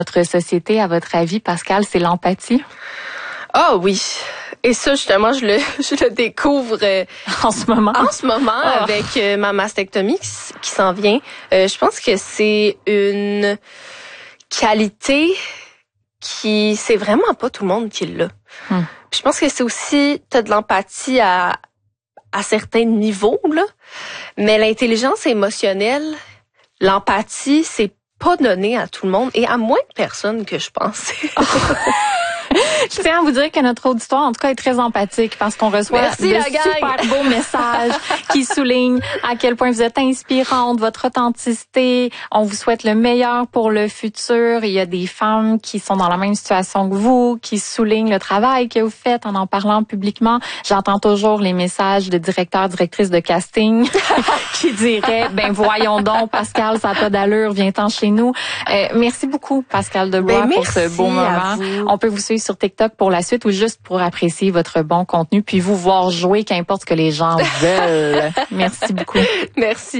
notre société, à votre avis, Pascal, c'est l'empathie? Ah oui. Et ça, justement, je le découvre en ce moment. Avec ma mastectomie qui s'en vient. Je pense que c'est une qualité qui c'est vraiment pas tout le monde qui l'a. Je pense que c'est aussi t'as de l'empathie à certains niveaux là, mais l'intelligence émotionnelle, l'empathie, c'est pas donné à tout le monde et à moins de personnes que je pense. Je tiens à vous dire que notre auditoire, en tout cas, est très empathique parce qu'on reçoit de super beaux messages qui soulignent à quel point vous êtes inspirante, votre authenticité. On vous souhaite le meilleur pour le futur. Il y a des femmes qui sont dans la même situation que vous, qui soulignent le travail que vous faites en parlant publiquement. J'entends toujours les messages de directeurs, directrices de casting qui diraient, ben voyons donc, Pascal, ça n'a pas d'allure, viens-t'en chez nous. Merci beaucoup, Pascal Debois, pour ce beau moment. On peut vous suivre sur TikTok pour la suite ou juste pour apprécier votre bon contenu puis vous voir jouer, qu'importe ce que les gens veulent. Merci beaucoup. Merci.